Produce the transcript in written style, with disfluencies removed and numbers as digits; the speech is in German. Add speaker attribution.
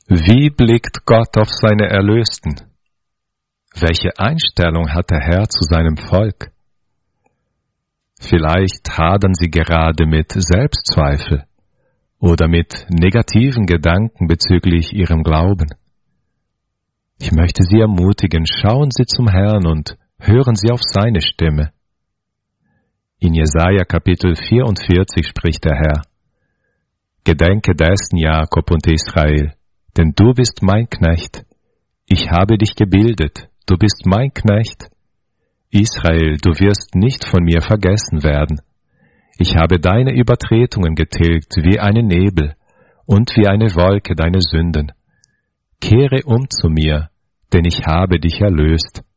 Speaker 1: Wie blickt Gott auf seine Erlösten? Welche Einstellung hat der Herr zu seinem Volk? Vielleicht hadern sie gerade mit Selbstzweifel oder mit negativen Gedanken bezüglich ihrem Glauben. Ich möchte Sie ermutigen, schauen Sie zum Herrn und hören Sie auf seine Stimme. In Jesaja Kapitel 44 spricht der Herr: Gedenke dessen, Jakob und Israel, denn du bist mein Knecht. Ich habe dich gebildet, du bist mein Knecht. Israel, du wirst nicht von mir vergessen werden. Ich habe deine Übertretungen getilgt wie einen Nebel und wie eine Wolke deine Sünden. Kehre um zu mir, denn ich habe dich erlöst.